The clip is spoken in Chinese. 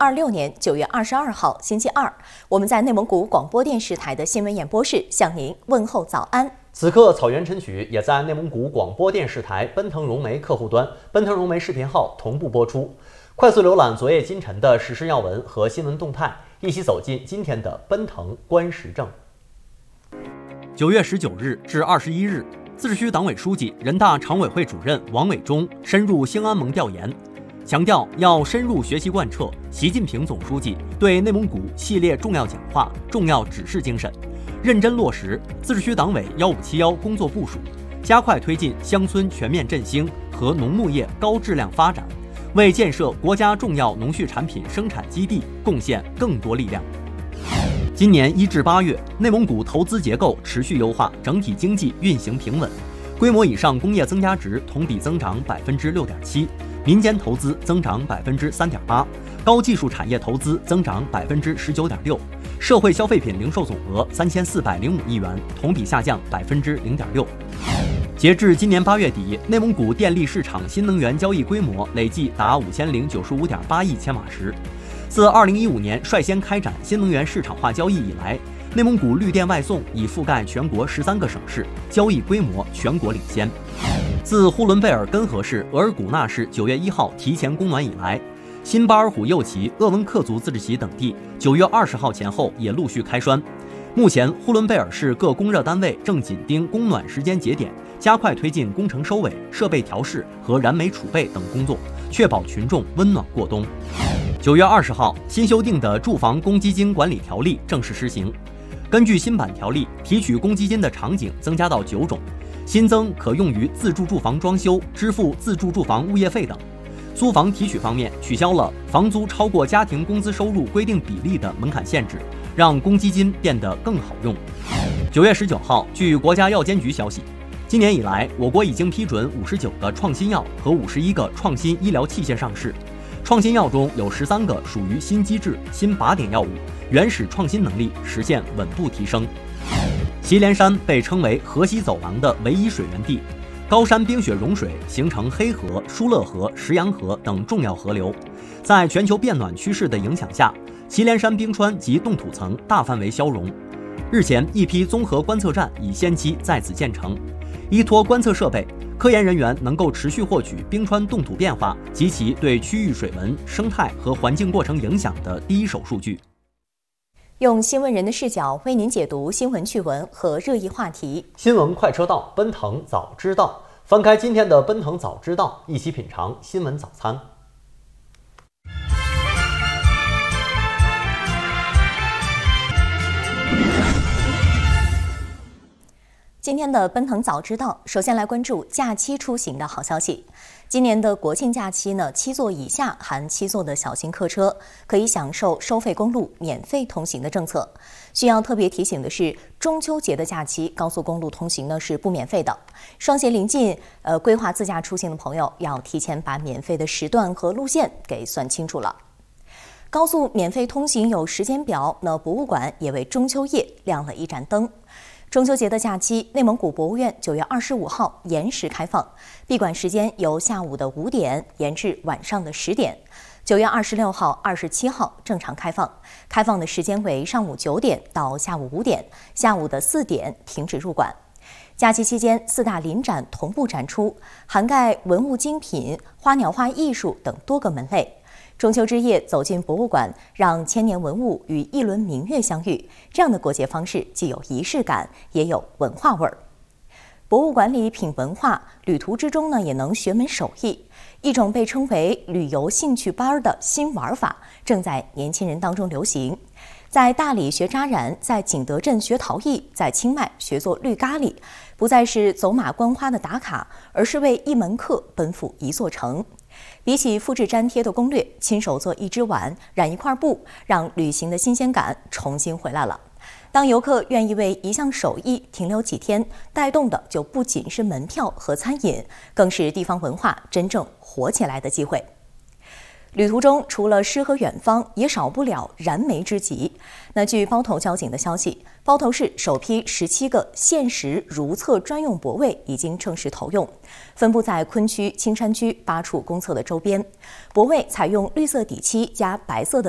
2026年9月22号星期二，我们在内蒙古广播电视台的新闻演播室向您问候早安。 此刻，草原晨曲也在内蒙古广播电视台奔腾融媒客户端、奔腾融媒视频号同步播出。快速浏览昨夜今晨的时事要闻和新闻动态，一起走进今天的奔腾观时政。 9月19日至21日，自治区党委书记、人大常委会主任王伟忠深入兴安盟调研，强调要深入学习贯彻习近平总书记对内蒙古系列重要讲话、重要指示精神，认真落实自治区党委1571工作部署，加快推进乡村全面振兴和农牧业高质量发展，为建设国家重要农畜产品生产基地贡献更多力量。今年1至8月，内蒙古投资结构持续优化，整体经济运行平稳，规模以上工业增加值同比增长6.7%，民间投资增长3.8%，高技术产业投资增长19.6%，社会消费品零售总额3405亿元，同比下降0.6%。截至今年8月底，内蒙古电力市场新能源交易规模累计达5095.8亿千瓦时。自2015年率先开展新能源市场化交易以来，内蒙古绿电外送已覆盖全国13个省市，交易规模全国领先。自呼伦贝尔根河市、额尔古纳市9月1号提前供暖以来，新巴尔虎右旗、鄂温克族自治旗等地9月20号前后也陆续开栓。目前，呼伦贝尔市各供热单位正紧盯供暖时间节点，加快推进工程收尾、设备调试和燃煤储备等工作，确保群众温暖过冬。9月20号，新修订的住房公积金管理条例正式施行。根据新版条例，提取公积金的场景增加到9种，新增可用于自住住房装修、支付自住住房物业费等。租房提取方面，取消了房租超过家庭工资收入规定比例的门槛限制，让公积金变得更好用。9月19号，据国家药监局消息，今年以来，我国已经批准59个创新药和51个创新医疗器械上市。创新药中有13个属于新机制、新靶点药物，原始创新能力实现稳步提升。祁连山被称为河西走廊的唯一水源地，高山冰雪融水形成黑河、疏勒河、石羊河等重要河流。在全球变暖趋势的影响下，祁连山冰川及冻土层大范围消融。日前，一批综合观测站已先期在此建成，依托观测设备，科研人员能够持续获取冰川冻土变化及其对区域水文、生态和环境过程影响的第一手数据。 用新闻人的视角为您解读新闻趣闻和热议话题。 新闻快车道，奔腾早知道。翻开今天的奔腾早知道，一起品尝新闻早餐。 今天的奔腾早知道，首先来关注假期出行的好消息。今年的国庆假期呢，7座以下含7座的小型客车可以享受收费公路免费通行的政策。需要特别提醒的是，中秋节的假期高速公路通行呢是不免费的。双节临近，规划自驾出行的朋友要提前把免费的时段和路线给算清楚了。高速免费通行有时间表，那博物馆也为中秋夜亮了一盏灯。中秋节的假期，内蒙古博物院9月25号延时开放，闭馆时间由下午的5点延至晚上的10点。9月26号、27号正常开放，开放的时间为上午9点到下午5点，下午的4点停止入馆。假期期间，4大临展同步展出，涵盖文物精品、花鸟画艺术等多个门类。中秋之夜走进博物馆，让千年文物与一轮明月相遇，这样的过节方式既有仪式感，也有文化味儿。博物馆里品文化，旅途之中呢也能学门手艺，一种被称为旅游兴趣班的新玩法，正在年轻人当中流行。在大理学扎染，在景德镇学陶艺，在清迈学做绿咖喱，不再是走马观花的打卡，而是为一门课奔赴一座城。比起复制粘贴的攻略，亲手做一只碗、染一块布，让旅行的新鲜感重新回来了。当游客愿意为一项手艺停留几天，带动的就不仅是门票和餐饮，更是地方文化真正活起来的机会。旅途中除了诗和远方，也少不了燃眉之急。那据包头交警的消息，包头市首批17个限时如厕专用泊位已经正式投用，分布在昆区、青山区8处公厕的周边。泊位采用绿色底漆加白色的